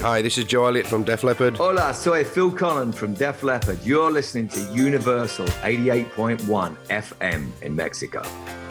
Hi, this is Joe Elliott from Def Leppard. Hola, soy Phil Collins from Def Leppard. You're listening to Universal 88.1 FM in Mexico.